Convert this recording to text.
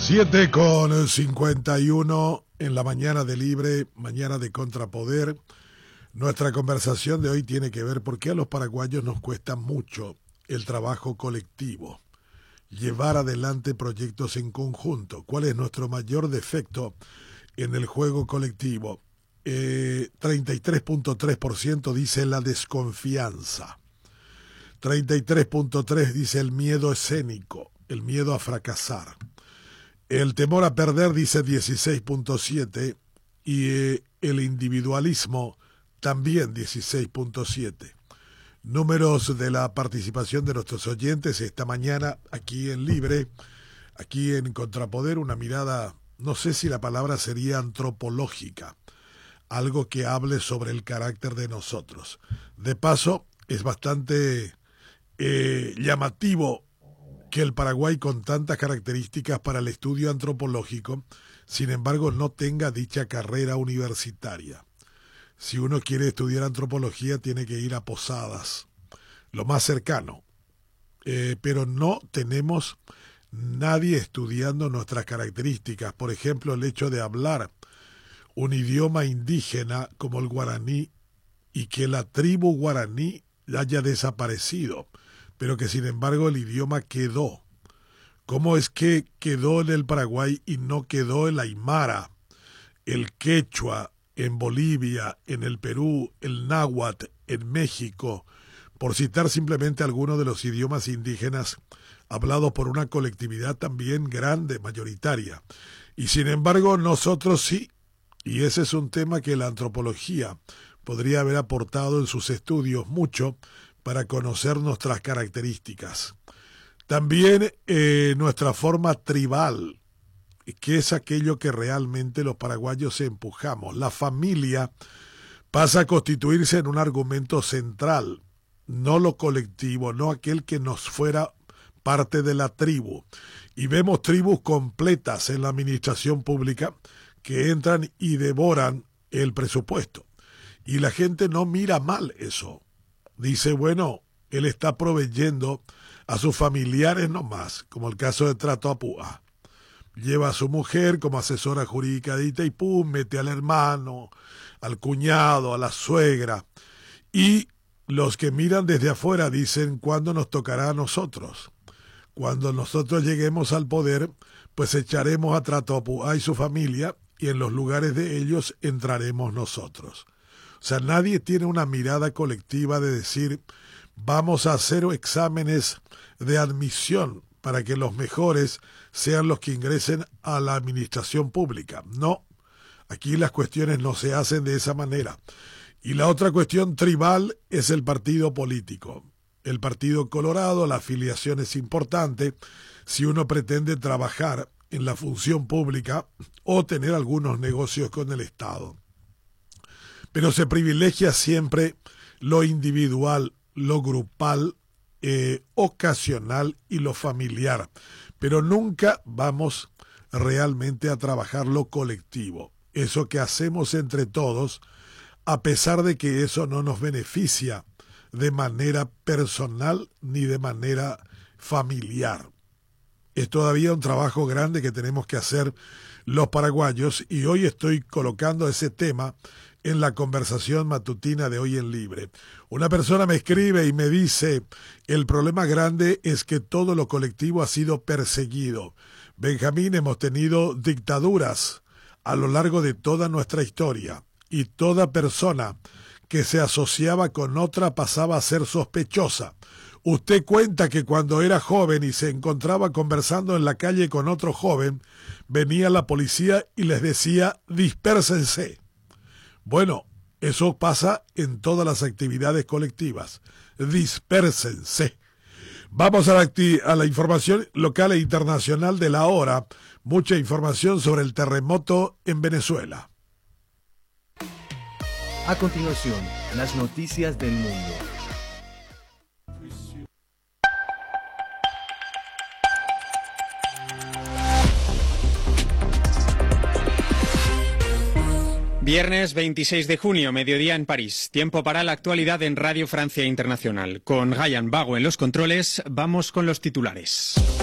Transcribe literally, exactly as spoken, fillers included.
siete con cincuenta y uno en la mañana de Libre, mañana de Contrapoder. Nuestra conversación de hoy tiene que ver por qué a los paraguayos nos cuesta mucho el trabajo colectivo, llevar adelante proyectos en conjunto. ¿Cuál es nuestro mayor defecto en el juego colectivo? Eh, treinta y tres punto tres por ciento dice la desconfianza. treinta y tres punto tres por ciento dice el miedo escénico, el miedo a fracasar. El temor a perder dice dieciséis punto siete y eh, el individualismo también dieciséis punto siete. Números de la participación de nuestros oyentes esta mañana aquí en Libre, aquí en Contrapoder, una mirada, no sé si la palabra sería antropológica, algo que hable sobre el carácter de nosotros. De paso, es bastante eh, llamativo que el Paraguay, con tantas características para el estudio antropológico, sin embargo no tenga dicha carrera universitaria. Si uno quiere estudiar antropología tiene que ir a Posadas, lo más cercano, eh, pero no tenemos nadie estudiando nuestras características. Por ejemplo, el hecho de hablar un idioma indígena como el guaraní y que la tribu guaraní haya desaparecido, pero que sin embargo el idioma quedó. ¿Cómo es que quedó en el Paraguay y no quedó el aymara, el quechua en Bolivia, en el Perú, el náhuatl en México, por citar simplemente algunos de los idiomas indígenas hablados por una colectividad también grande, mayoritaria? Y sin embargo nosotros sí, y ese es un tema que la antropología podría haber aportado en sus estudios mucho para conocer nuestras características. También eh, nuestra forma tribal, que es aquello que realmente los paraguayos empujamos. La familia pasa a constituirse en un argumento central, no lo colectivo, no aquel que nos fuera parte de la tribu. Y vemos tribus completas en la administración pública que entran y devoran el presupuesto. Y la gente no mira mal eso. Dice, bueno, él está proveyendo a sus familiares nomás, como el caso de Trato Apúa. Lleva a su mujer como asesora jurídica de Itaipú, mete al hermano, al cuñado, a la suegra. Y los que miran desde afuera dicen, ¿cuándo nos tocará a nosotros? Cuando nosotros lleguemos al poder, pues echaremos a Trato Apúa y su familia, y en los lugares de ellos entraremos nosotros. O sea, nadie tiene una mirada colectiva de decir, vamos a hacer exámenes de admisión para que los mejores sean los que ingresen a la administración pública. No, aquí las cuestiones no se hacen de esa manera. Y la otra cuestión tribal es el partido político. El Partido Colorado, la afiliación es importante si uno pretende trabajar en la función pública o tener algunos negocios con el Estado. Pero se privilegia siempre lo individual, lo grupal, eh, ocasional y lo familiar. Pero nunca vamos realmente a trabajar lo colectivo. Eso que hacemos entre todos, a pesar de que eso no nos beneficia de manera personal ni de manera familiar. Es todavía un trabajo grande que tenemos que hacer los paraguayos y hoy estoy colocando ese tema en la conversación matutina de Hoy en Libre. Una persona me escribe y me dice, el problema grande es que todo lo colectivo ha sido perseguido. Benjamín, hemos tenido dictaduras a lo largo de toda nuestra historia y toda persona que se asociaba con otra pasaba a ser sospechosa. Usted cuenta que cuando era joven y se encontraba conversando en la calle con otro joven, venía la policía y les decía, dispérsense. Bueno, eso pasa en todas las actividades colectivas. Dispérsense. Vamos a la, a la información local e internacional de la hora. Mucha información sobre el terremoto en Venezuela. A continuación, las noticias del mundo. Viernes veintiséis de junio, mediodía en París. Tiempo para la actualidad en Radio Francia Internacional. Con Ryan Vago en los controles, vamos con los titulares.